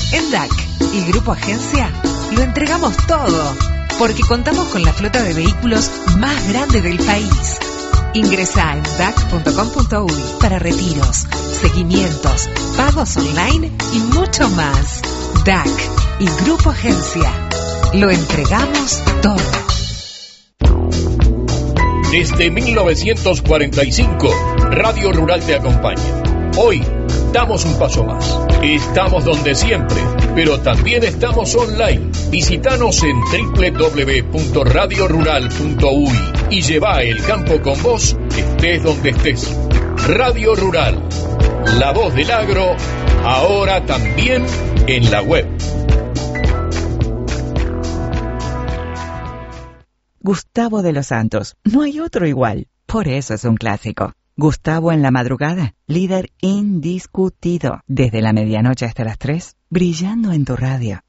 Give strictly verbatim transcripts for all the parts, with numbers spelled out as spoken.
En D A C y Grupo Agencia lo entregamos todo, porque contamos con la flota de vehículos más grande del país. Ingresa en D A C punto com punto U Y para retiros, seguimientos, pagos online y mucho más. D A C y Grupo Agencia. Lo entregamos todo. Desde mil novecientos cuarenta y cinco, Radio Rural te acompaña. Hoy damos un paso más. Estamos donde siempre, pero también estamos online. Visítanos en doble u doble u doble u punto radio rural punto u y y lleva el campo con vos, estés donde estés. Radio Rural, la voz del agro, ahora también en la web. Gustavo de los Santos, no hay otro igual, por eso es un clásico. Gustavo en la madrugada, líder indiscutido, desde la medianoche hasta las tres, brillando en tu radio.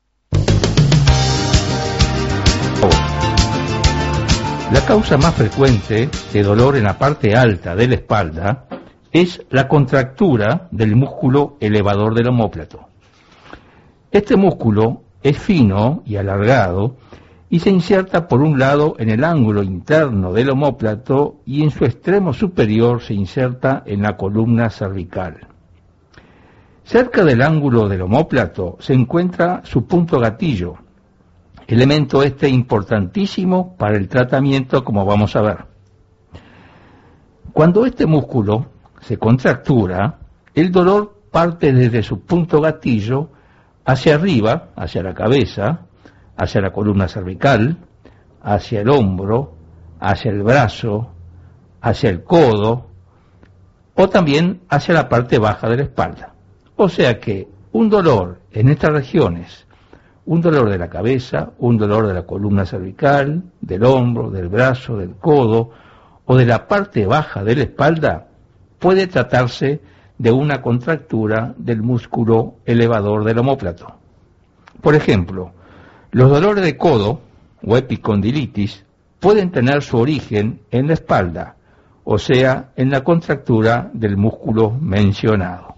La causa más frecuente de dolor en la parte alta de la espalda es la contractura del músculo elevador del omóplato. Este músculo es fino y alargado y se inserta por un lado en el ángulo interno del omóplato y en su extremo superior se inserta en la columna cervical. Cerca del ángulo del omóplato se encuentra su punto gatillo, elemento este importantísimo para el tratamiento, como vamos a ver. Cuando este músculo se contractura, el dolor parte desde su punto gatillo hacia arriba, hacia la cabeza, hacia la columna cervical, hacia el hombro, hacia el brazo, hacia el codo, o también hacia la parte baja de la espalda. O sea que un dolor en estas regiones, un dolor de la cabeza, un dolor de la columna cervical, del hombro, del brazo, del codo, o de la parte baja de la espalda, puede tratarse de una contractura del músculo elevador del omóplato. Por ejemplo, los dolores de codo o epicondilitis pueden tener su origen en la espalda, o sea, en la contractura del músculo mencionado.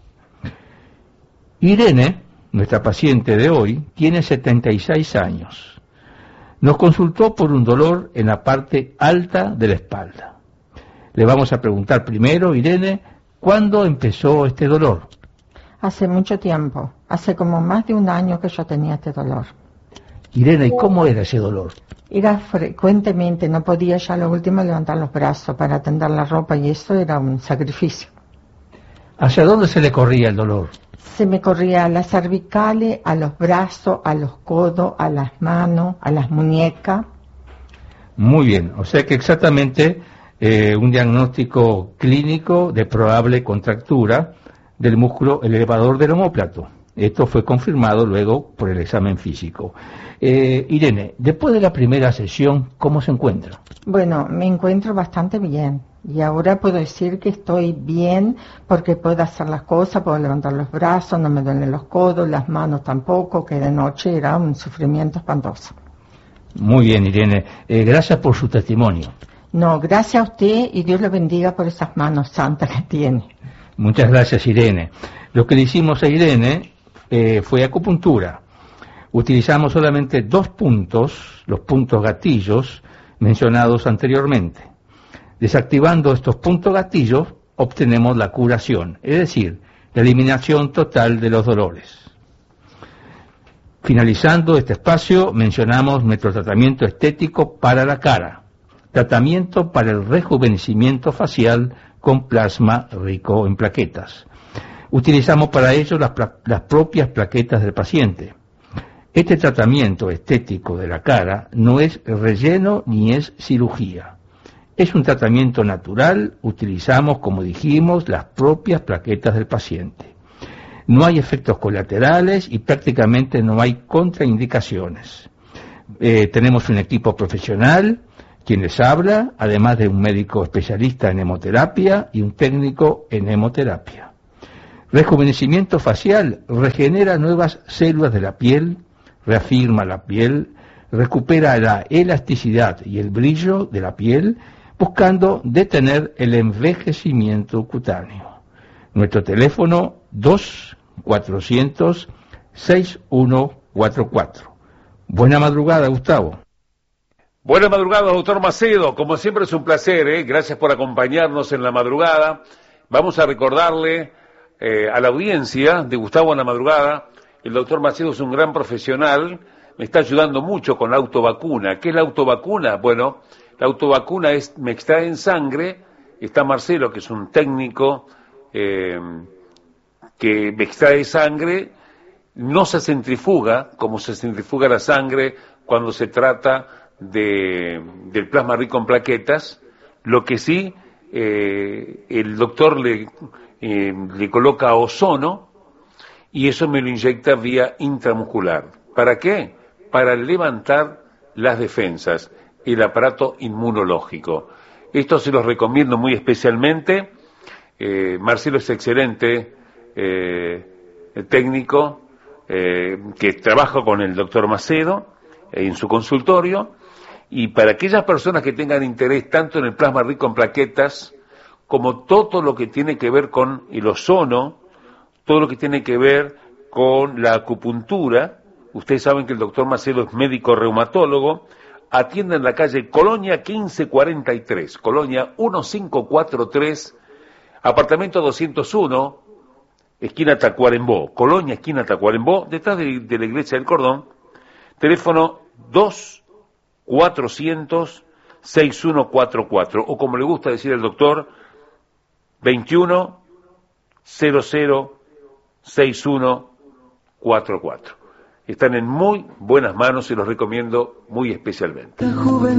Irene, nuestra paciente de hoy, tiene setenta y seis años. Nos consultó por un dolor en la parte alta de la espalda. Le vamos a preguntar primero, Irene, ¿cuándo empezó este dolor? Hace mucho tiempo, hace como más de un año que yo tenía este dolor. Irene, ¿y cómo era ese dolor? Era frecuentemente, no podía ya a lo último levantar los brazos para tender la ropa y eso era un sacrificio. ¿Hacia dónde se le corría el dolor? Se me corría a las cervicales, a los brazos, a los codos, a las manos, a las muñecas. Muy bien, o sea que exactamente eh, un diagnóstico clínico de probable contractura del músculo elevador del omóplato. Esto fue confirmado luego por el examen físico. Eh, Irene, después de la primera sesión, ¿cómo se encuentra? Bueno, me encuentro bastante bien. Y ahora puedo decir que estoy bien porque puedo hacer las cosas, puedo levantar los brazos, no me duelen los codos, las manos tampoco, que de noche era un sufrimiento espantoso. Muy bien, Irene. Eh, gracias por su testimonio. No, gracias a usted y Dios le bendiga por esas manos santas que tiene. Muchas gracias, Irene. Lo que le hicimos a Irene eh, fue acupuntura. Utilizamos solamente dos puntos, los puntos gatillos mencionados anteriormente. Desactivando estos puntos gatillos, obtenemos la curación, es decir, la eliminación total de los dolores. Finalizando este espacio, mencionamos nuestro tratamiento estético para la cara, tratamiento para el rejuvenecimiento facial con plasma rico en plaquetas. Utilizamos para ello las, las propias plaquetas del paciente. Este tratamiento estético de la cara no es relleno ni es cirugía. Es un tratamiento natural, utilizamos, como dijimos, las propias plaquetas del paciente. No hay efectos colaterales y prácticamente no hay contraindicaciones. Eh, tenemos un equipo profesional, quien les habla, además de un médico especialista en hemoterapia y un técnico en hemoterapia. Rejuvenecimiento facial regenera nuevas células de la piel, reafirma la piel, recupera la elasticidad y el brillo de la piel, buscando detener el envejecimiento cutáneo. Nuestro teléfono dos cuatrocientos seis uno cuatro cuatro. Buena madrugada, Gustavo. Buenas madrugadas, doctor Macedo. Como siempre es un placer, ¿eh? Gracias por acompañarnos en la madrugada. Vamos a recordarle eh, a la audiencia de Gustavo en la madrugada, el doctor Macedo es un gran profesional, me está ayudando mucho con la autovacuna. ¿Qué es la autovacuna? Bueno, la autovacuna es, me extraen sangre, está Marcelo, que es un técnico eh, que me extrae sangre, no se centrifuga como se centrifuga la sangre cuando se trata de, del plasma rico en plaquetas, lo que sí, eh, el doctor le, eh, le coloca ozono y eso me lo inyecta vía intramuscular. ¿Para qué? Para levantar las defensas, el aparato inmunológico. Esto se los recomiendo muy especialmente. Eh, Marcelo es excelente eh, técnico eh, que trabaja con el doctor Macedo eh, en su consultorio, y para aquellas personas que tengan interés tanto en el plasma rico en plaquetas como todo lo que tiene que ver con el ozono, todo lo que tiene que ver con la acupuntura. Ustedes saben que el doctor Macedo es médico reumatólogo, atiende en la calle Colonia quince cuarenta y tres, Colonia quince cuarenta y tres, apartamento doscientos uno, esquina Tacuarembó, Colonia esquina Tacuarembó, detrás de, de la iglesia del Cordón, teléfono dos cuatrocientos seis uno cuatro cuatro, o como le gusta decir el doctor, veintiuno cero cero seis uno cuatro cuatro. Están en muy buenas manos y los recomiendo muy especialmente.